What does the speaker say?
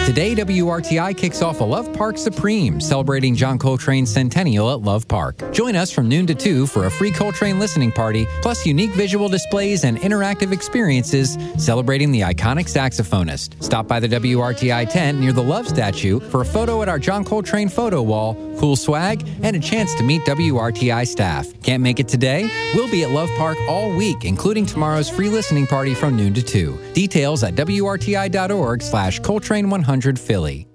Today, WRTI kicks off a Love Park Supreme, celebrating John Coltrane's centennial at Love Park. Join us from noon to 2 for a free Coltrane listening party, plus unique visual displays and interactive experiences celebrating the iconic saxophonist. Stop by the WRTI tent near the Love statue for a photo at our John Coltrane photo wall, cool swag, and a chance to meet WRTI staff. Can't make it today? We'll be at Love Park all week, including tomorrow's free listening party from noon to 2. Details at WRTI.org/Coltrane100 Philly.